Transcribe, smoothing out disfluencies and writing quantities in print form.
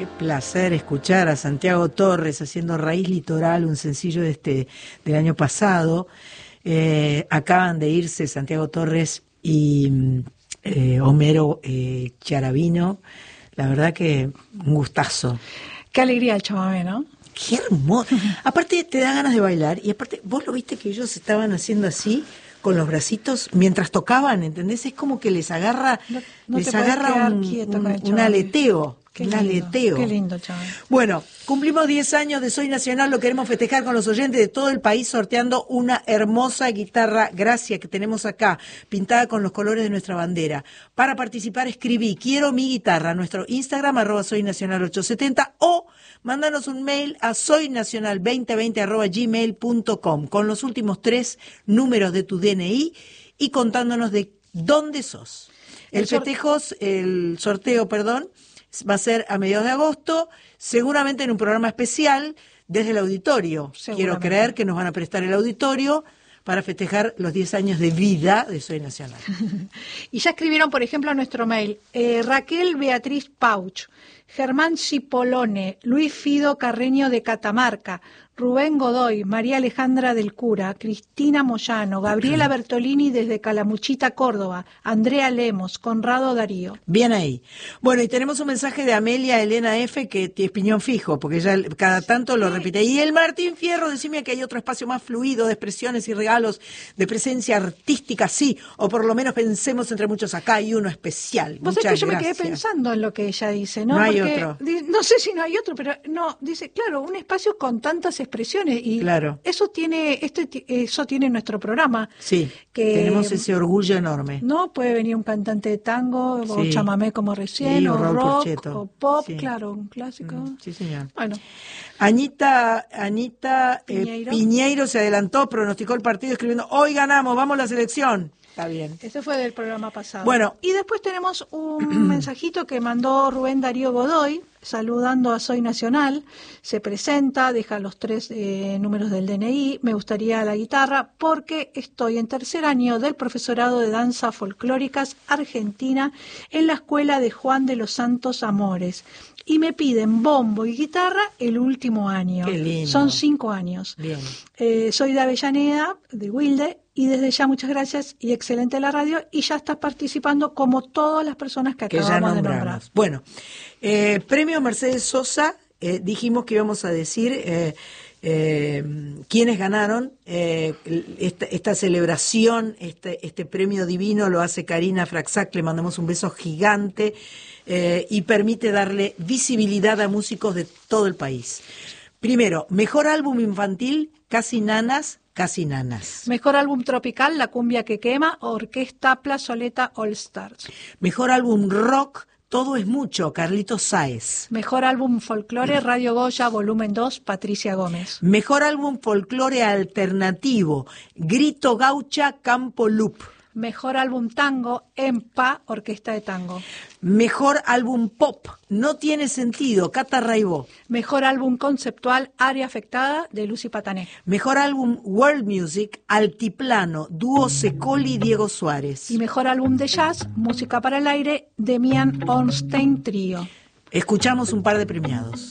Qué placer escuchar a Santiago Torres haciendo Raíz Litoral, un sencillo del año pasado. Acaban de irse Santiago Torres y Homero Chiaravino. La verdad que un gustazo. Qué alegría el chamamé, ¿no? Qué hermoso. Aparte te da ganas de bailar y aparte vos lo viste que ellos estaban haciendo así con los bracitos mientras tocaban, ¿entendés? Es como que les agarra, no les agarra un aleteo. Qué un lindo, aleteo. Qué lindo, chaval. Bueno, cumplimos 10 años de Soy Nacional, lo queremos festejar con los oyentes de todo el país sorteando una hermosa guitarra Gracia que tenemos acá, pintada con los colores de nuestra bandera. Para participar escribí quiero mi guitarra a nuestro Instagram @soynacional870 o mándanos un mail a soynacional2020@gmail.com con los últimos 3 números de tu DNI y contándonos de dónde sos. El sorteo, va a ser a mediados de agosto, seguramente en un programa especial desde el auditorio. Quiero creer que nos van a prestar el auditorio para festejar los 10 años de vida de Soy Nacional. Y ya escribieron, por ejemplo, a nuestro mail, Raquel Beatriz Pauch, Germán Cipolone, Luis Fido Carreño de Catamarca, Rubén Godoy, María Alejandra del Cura, Cristina Moyano, Gabriela Bertolini desde Calamuchita, Córdoba, Andrea Lemos, Conrado Darío. Bien ahí. Bueno, y tenemos un mensaje de Amelia Elena F. que es piñón fijo, porque ella cada tanto lo repite. Y el Martín Fierro, decime que hay otro espacio más fluido de expresiones y regalos de presencia artística, sí, o por lo menos pensemos entre muchos acá hay uno especial. Vos sabés que yo me quedé pensando en lo que ella dice, ¿no? No hay porque, otro. No sé si no hay otro, pero no, dice, claro, un espacio con tantas expresiones y claro. Eso tiene nuestro programa. Sí, que tenemos ese orgullo enorme. No puede venir un cantante de tango o chamamé como recién, sí, o rock, Porchetto. O pop, claro, un clásico. Sí, señor. Bueno. Anita Piñeiro se adelantó, pronosticó el partido escribiendo, hoy ganamos, vamos a la selección. Está bien. Ese fue del programa pasado. Bueno. Y después tenemos un mensajito que mandó Rubén Darío Godoy, saludando a Soy Nacional. Se presenta, deja los 3 números del DNI. Me gustaría la guitarra porque estoy en tercer año del profesorado de danza folclóricas argentina en la escuela de Juan de los Santos Amores. Y me piden bombo y guitarra el último año. Qué lindo. Son 5 años. Bien. Soy de Avellaneda, de Wilde, y desde ya muchas gracias y excelente la radio. Y ya estás participando como todas las personas que acabamos de nombrar. Bueno, premio Mercedes Sosa, dijimos que íbamos a decir quiénes ganaron esta celebración, este premio divino lo hace Karina Fraxac, le mandamos un beso gigante y permite darle visibilidad a músicos de todo el país. Primero, mejor álbum infantil, Casi Nanas. Mejor álbum tropical, La cumbia que quema, Orquesta Plazoleta All Stars. Mejor álbum rock, Todo es mucho, Carlitos Sáez. Mejor álbum folclore, Radio Goya, volumen 2, Patricia Gómez. Mejor álbum folclore alternativo, Grito Gaucha, Campo Loop. Mejor álbum tango, EMPA, Orquesta de Tango. Mejor álbum pop, No tiene sentido, Cata Raibó. Mejor álbum conceptual, Área afectada, de Lucy Patané. Mejor álbum world music, Altiplano, dúo Secoli y Diego Suárez. Y mejor álbum de jazz, Música para el aire, Demian Ornstein Trío. Escuchamos un par de premiados.